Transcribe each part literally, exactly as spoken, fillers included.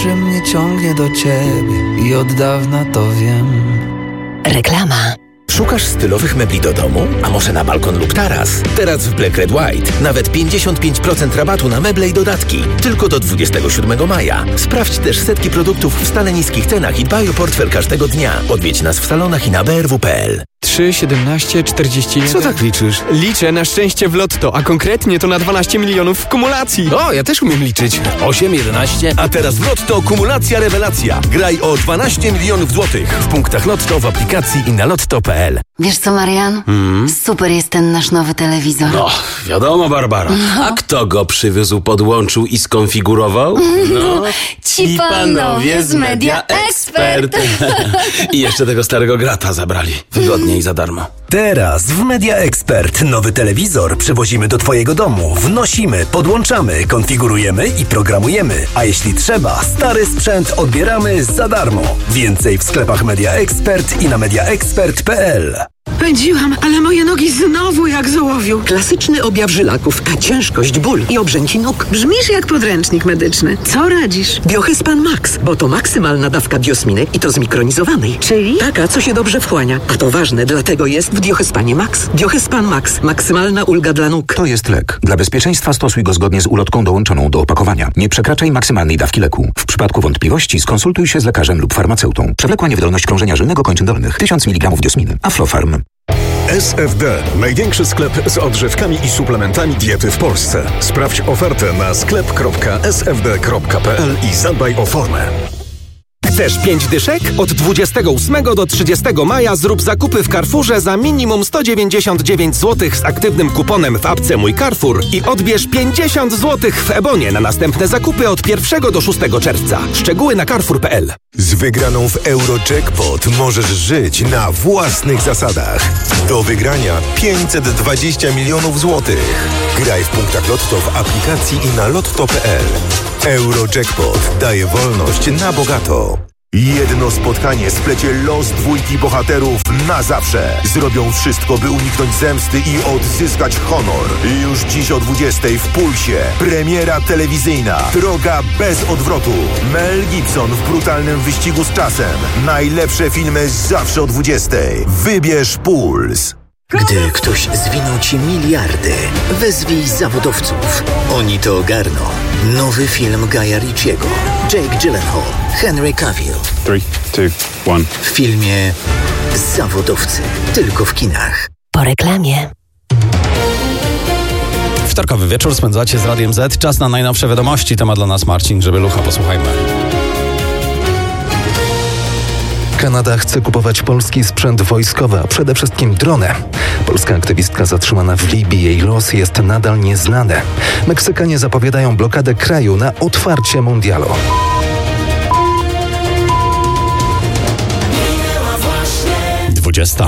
że mnie ciągnie do ciebie i od dawna to wiem. Reklama. Szukasz stylowych mebli do domu? A może na balkon lub taras? Teraz w Black Red White nawet pięćdziesiąt pięć procent rabatu na meble i dodatki. Tylko do dwudziestego siódmego maja. Sprawdź też setki produktów w stale niskich cenach i dbaj o portfel każdego dnia. Odwiedź nas w salonach i na b r w kropka p l. trzy, siedemnaście, czterdzieści jeden. Co tak liczysz? Liczę na szczęście w lotto, a konkretnie to na dwanaście milionów w kumulacji. O, ja też umiem liczyć. osiem, jedenaście. A teraz w Lotto kumulacja rewelacja. Graj o dwanaście milionów złotych. W punktach Lotto, w aplikacji i na lotto kropka p l. Wiesz co, Marian? Mm. Super jest ten nasz nowy telewizor. No, wiadomo, Barbara. No. A kto go przywiózł, podłączył i skonfigurował? No, ci panowie z Media Expert. I jeszcze tego starego grata zabrali. Wygodnie i za darmo. Teraz w Media Expert nowy telewizor przywozimy do twojego domu. Wnosimy, podłączamy, konfigurujemy i programujemy. A jeśli trzeba, stary sprzęt odbieramy za darmo. Więcej w sklepach Media Expert i na media expert kropka p l. Pędziłam, ale moje nogi znowu jak z ołowiu. Klasyczny objaw żylaków, ciężkość, ból i obrzęki nóg. Brzmisz jak podręcznik medyczny. Co radzisz? Biohyspan Max, bo to maksymalna dawka biosminy i to zmikronizowanej. Czyli? Taka, co się dobrze wchłania. A to ważne, dlatego jest w Biohyspanie Max. Biohyspan Max. Maksymalna ulga dla nóg. To jest lek. Dla bezpieczeństwa stosuj go zgodnie z ulotką dołączoną do opakowania. Nie przekraczaj maksymalnej dawki leku. W przypadku wątpliwości skonsultuj się z lekarzem lub farmaceutą. Przewlekła niewydolność krążenia żylnego kończyn dolnych. tysiąc miligramów diosminy. Aflofarm. S F D. Największy sklep z odżywkami i suplementami diety w Polsce. Sprawdź ofertę na sklep kropka s f d kropka p l i zadbaj o formę. Chcesz pięć dyszek? Od dwudziestego ósmego do trzydziestego maja zrób zakupy w Carrefourze za minimum sto dziewięćdziesiąt dziewięć złotych z aktywnym kuponem w apce Mój Carrefour i odbierz pięćdziesiąt złotych w Ebonie na następne zakupy od pierwszego do szóstego czerwca. Szczegóły na carrefour kropka p l. Z wygraną w Eurojackpot możesz żyć na własnych zasadach. Do wygrania pięćset dwadzieścia milionów złotych. Graj w punktach Lotto w aplikacji i na lotto kropka p l. Eurojackpot daje wolność na bogato. Jedno spotkanie splecie los dwójki bohaterów na zawsze. Zrobią wszystko, by uniknąć zemsty i odzyskać honor. Już dziś o dwudziestej w Pulsie. Premiera telewizyjna. Droga bez odwrotu. Mel Gibson w brutalnym wyścigu z czasem. Najlepsze filmy zawsze o dwudziestej. Wybierz Puls. Gdy ktoś zwinął ci miliardy, wezwij zawodowców. Oni to ogarną. Nowy film Guya Ritchiego. Jake Gyllenhaal, Henry Cavill. trzy, dwa, jeden. W filmie Zawodowcy. Tylko w kinach. Po reklamie. Wtorkowy wieczór spędzacie z Radiem Z. Czas na najnowsze wiadomości. Temat dla nas Marcin Grzebielucha. Posłuchajmy. Kanada chce kupować polski sprzęt wojskowy, a przede wszystkim drony. Polska aktywistka zatrzymana w Libii, jej los jest nadal nieznany. Meksykanie zapowiadają blokadę kraju na otwarcie mundialu. dwudziesta.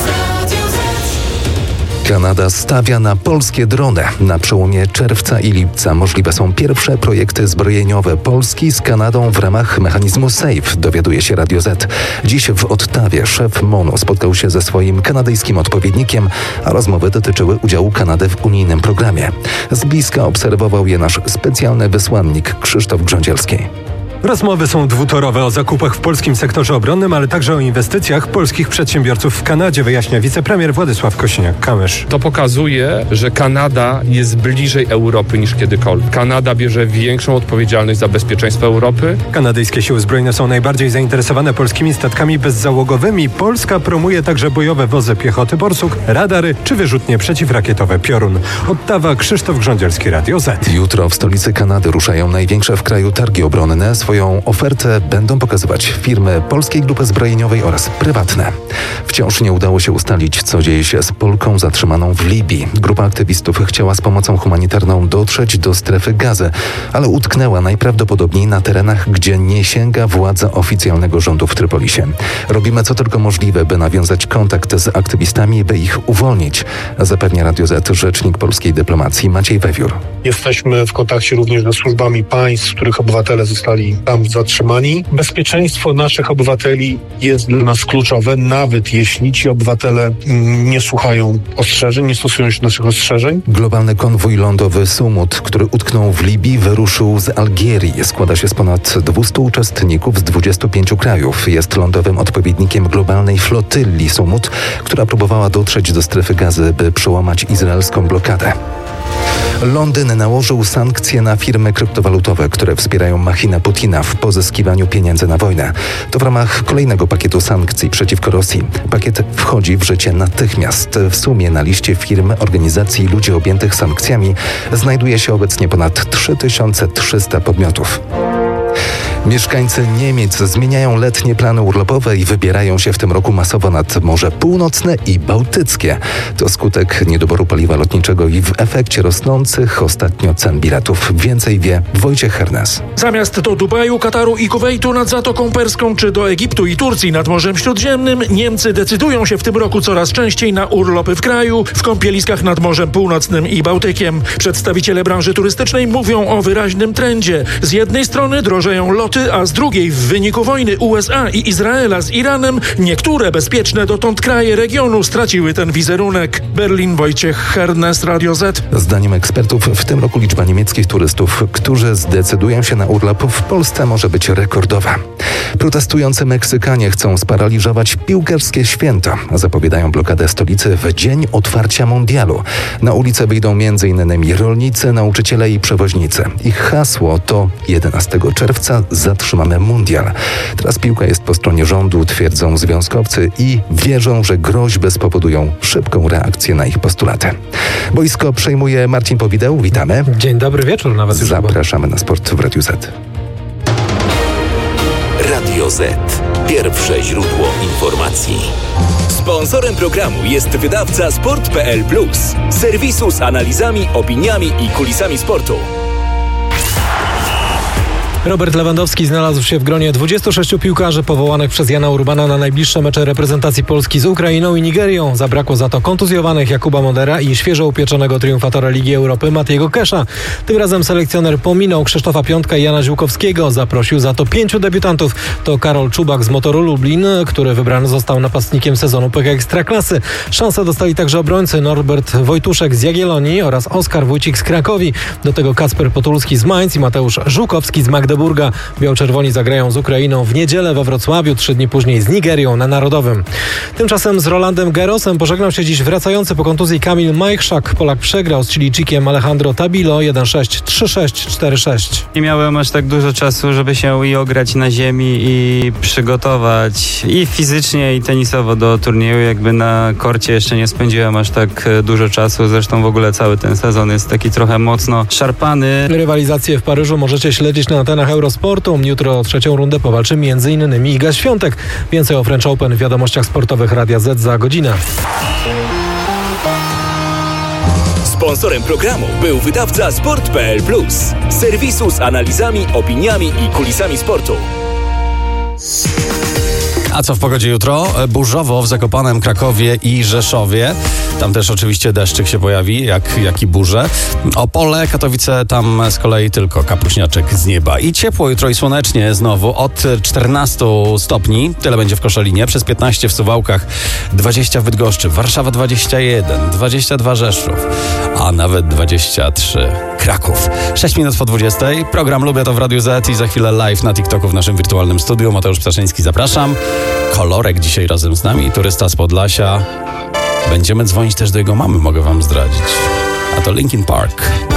Kanada stawia na polskie drony. Na przełomie czerwca i lipca możliwe są pierwsze projekty zbrojeniowe Polski z Kanadą w ramach mechanizmu SAFE, dowiaduje się Radio Z. Dziś w Ottawie szef MONU spotkał się ze swoim kanadyjskim odpowiednikiem, a rozmowy dotyczyły udziału Kanady w unijnym programie. Z bliska obserwował je nasz specjalny wysłannik Krzysztof Grządzielski. Rozmowy są dwutorowe o zakupach w polskim sektorze obronnym, ale także o inwestycjach polskich przedsiębiorców w Kanadzie, wyjaśnia wicepremier Władysław Kosiniak-Kamysz. To pokazuje, że Kanada jest bliżej Europy niż kiedykolwiek. Kanada bierze większą odpowiedzialność za bezpieczeństwo Europy. Kanadyjskie siły zbrojne są najbardziej zainteresowane polskimi statkami bezzałogowymi. Polska promuje także bojowe wozy piechoty Borsuk, radary czy wyrzutnie przeciwrakietowe Piorun. Ottawa, Krzysztof Grządzielski, Radio Z. Jutro w stolicy Kanady ruszają największe w kraju targi obronne. Swoją ofertę będą pokazywać firmy Polskiej Grupy Zbrojeniowej oraz prywatne. Wciąż nie udało się ustalić, co dzieje się z Polką zatrzymaną w Libii. Grupa aktywistów chciała z pomocą humanitarną dotrzeć do strefy Gazy, ale utknęła najprawdopodobniej na terenach, gdzie nie sięga władza oficjalnego rządu w Trypolisie. Robimy co tylko możliwe, by nawiązać kontakt z aktywistami, by ich uwolnić, zapewnia Radio Z rzecznik polskiej dyplomacji Maciej Wewiór. Jesteśmy w kontakcie również ze służbami państw, w których obywatele zostali tam zatrzymani. Bezpieczeństwo naszych obywateli jest dla nas kluczowe, nawet jeśli ci obywatele nie słuchają ostrzeżeń, nie stosują się do naszych ostrzeżeń. Globalny konwój lądowy Sumut, który utknął w Libii, wyruszył z Algierii. Składa się z ponad dwustu uczestników z dwudziestu pięciu krajów. Jest lądowym odpowiednikiem globalnej flotylli Sumut, która próbowała dotrzeć do strefy Gazy, by przełamać izraelską blokadę. Londyn nałożył sankcje na firmy kryptowalutowe, które wspierają machinę Putina w pozyskiwaniu pieniędzy na wojnę. To w ramach kolejnego pakietu sankcji przeciwko Rosji. Pakiet wchodzi w życie natychmiast. W sumie na liście firm, organizacji i ludzi objętych sankcjami znajduje się obecnie ponad trzy tysiące trzysta podmiotów. Mieszkańcy Niemiec zmieniają letnie plany urlopowe i wybierają się w tym roku masowo nad Morze Północne i Bałtyckie. To skutek niedoboru paliwa lotniczego i w efekcie rosnących ostatnio cen biletów. Więcej wie Wojciech Hernes. Zamiast do Dubaju, Kataru i Kuwejtu nad Zatoką Perską, czy do Egiptu i Turcji nad Morzem Śródziemnym, Niemcy decydują się w tym roku coraz częściej na urlopy w kraju, w kąpieliskach nad Morzem Północnym i Bałtykiem. Przedstawiciele branży turystycznej mówią o wyraźnym trendzie. Z jednej strony drożeją loty, a z drugiej w wyniku wojny U S A i Izraela z Iranem niektóre bezpieczne dotąd kraje regionu straciły ten wizerunek. Berlin, Wojciech Hernes, Radio Z. Zdaniem ekspertów w tym roku liczba niemieckich turystów, którzy zdecydują się na urlop w Polsce, może być rekordowa. Protestujący Meksykanie chcą sparaliżować piłkarskie święto. Zapowiadają blokadę stolicy w dzień otwarcia mundialu. Na ulicę wyjdą między innymi rolnicy, nauczyciele i przewoźnicy. Ich hasło to jedenastego czerwca zatrzymamy mundial. Teraz piłka jest po stronie rządu, twierdzą związkowcy i wierzą, że groźby spowodują szybką reakcję na ich postulaty. Boisko przejmuje Marcin Powideł. Witamy. Dzień dobry wieczór nawet. Zapraszamy na sport w Radiu Z. Radio Z. Pierwsze źródło informacji. Sponsorem programu jest wydawca sport kropka p l plus, serwisu z analizami, opiniami i kulisami sportu. Robert Lewandowski znalazł się w gronie dwudziestu sześciu piłkarzy powołanych przez Jana Urbana na najbliższe mecze reprezentacji Polski z Ukrainą i Nigerią. Zabrakło za to kontuzjowanych Jakuba Modera i świeżo upieczonego triumfatora Ligi Europy Matiego Kesza. Tym razem selekcjoner pominął Krzysztofa Piątka i Jana Ziółkowskiego. Zaprosił za to pięciu debiutantów. To Karol Czubak z Motoru Lublin, który wybrany został napastnikiem sezonu P K Ekstraklasy. Szansę dostali także obrońcy Norbert Wojtuszek z Jagiellonii oraz Oskar Wójcik z Krakowi. Do tego Kacper Potulski z Mainz i Mateusz Żółkowski z Magdeburga. Biał-czerwoni zagrają z Ukrainą w niedzielę we Wrocławiu, trzy dni później z Nigerią na Narodowym. Tymczasem z Rolandem Garrosem pożegnał się dziś wracający po kontuzji Kamil Majchrzak. Polak przegrał z Chilijczykiem Alejandro Tabilo jeden sześć, trzy sześć, cztery sześć. Nie miałem aż tak dużo czasu, żeby się i ograć na ziemi i przygotować i fizycznie i tenisowo do turnieju. Jakby na korcie jeszcze nie spędziłem aż tak dużo czasu. Zresztą w ogóle cały ten sezon jest taki trochę mocno szarpany. Rywalizację w Paryżu możecie śledzić na antenach Eurosportu. Jutro o trzecią rundę powalczy między innymi Iga Świątek. Więcej o French Open w wiadomościach sportowych Radia Z za godzinę. Sponsorem programu był wydawca sport kropka p l plus, serwisu z analizami, opiniami i kulisami sportu. A co w pogodzie jutro? Burzowo w Zakopanem, Krakowie i Rzeszowie. Tam też oczywiście deszczyk się pojawi, jak, jak i burze. Opole, Katowice, tam z kolei tylko kapuśniaczek z nieba. I ciepło jutro i słonecznie znowu od czternastu stopni. Tyle będzie w Koszalinie. Przez piętnaście w Suwałkach, dwadzieścia w Bydgoszczy, Warszawa dwadzieścia jeden, dwadzieścia dwa Rzeszów, a nawet dwadzieścia trzy Kraków. sześć minut po dwudziestej. Program Lubię to w Radiu Z i za chwilę live na TikToku w naszym wirtualnym studiu. Mateusz Ptaszyński, zapraszam. Kolorek dzisiaj razem z nami, turysta z Podlasia. Będziemy dzwonić też do jego mamy, mogę wam zdradzić. A to Linkin Park.